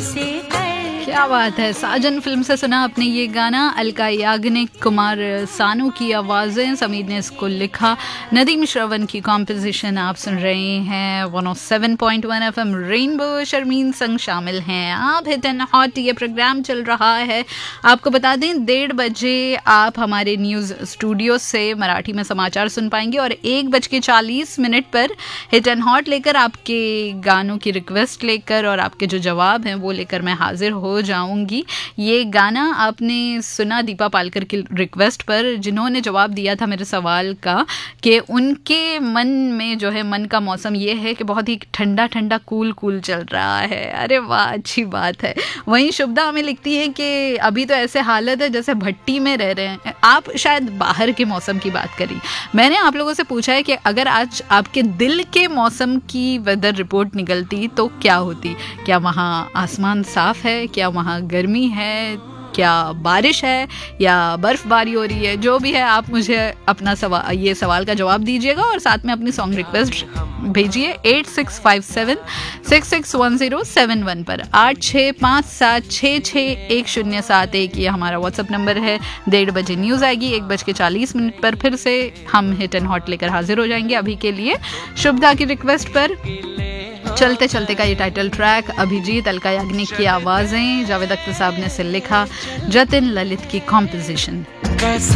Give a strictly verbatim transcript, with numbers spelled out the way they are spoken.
से कर। क्या बात है, साजन फिल्म से सुना आपने ये गाना। अलका याग्निक, कुमार सानू की आवाज़ें, समीर ने इसको लिखा, नदीम श्रवण की कॉम्पोजिशन। आप सुन रहे हैं one O seven point one FM rainbow. Sharmin संग शामिल हैं आप। हिट एंड हॉट ये प्रोग्राम चल रहा है। आपको बता दें डेढ़ बजे आप हमारे न्यूज़ स्टूडियो से मराठी में समाचार सुन पाएंगे और एक बज के चालीस मिनट पर हिट एंड हॉट लेकर, आपके गानों की रिक्वेस्ट लेकर और आपके जो जवाब हैं वो लेकर मैं हाजिर हो जाऊंगी। ये गाना आपने सुना दीपा पालकर की रिक्वेस्ट पर, जिन्होंने जवाब दिया था मेरे सवाल का कि उनके मन में जो है, मन का मौसम ये है कि बहुत ही ठंडा ठंडा कूल कूल चल रहा है। अरे वाह, अच्छी बात है। वहीं शुभदा हमें लिखती है कि अभी तो ऐसे हालत है जैसे भट्टी में रह रहे हैं। आप शायद बाहर के मौसम की बात करी। मैंने आप लोगों से पूछा है कि अगर आज आपके दिल के मौसम की वेदर रिपोर्ट निकलती तो क्या होती। क्या वहाँ आसमान साफ है, क्या वहाँ गर्मी है, क्या बारिश है या बर्फबारी हो रही है। जो भी है आप मुझे अपना सवाल, ये सवाल का जवाब दीजिएगा और साथ में अपनी सॉन्ग रिक्वेस्ट भेजिए eight six five seven six six one zero seven one पर। आठ छः पाँच सात छः छः एक शून्य सात एक ये हमारा व्हाट्सअप नंबर है। डेढ़ बजे न्यूज़ आएगी, एक बज के चालीस मिनट पर फिर से हम हिट एंड हॉट लेकर हाजिर हो जाएंगे। अभी के लिए शुभदा की रिक्वेस्ट पर चलते चलते का ये टाइटल ट्रैक, अभिजीत, अलका याग्निक की आवाज़ें, जावेद अख्तर साहब ने इसे लिखा, जतिन ललित की कॉम्पोजिशन।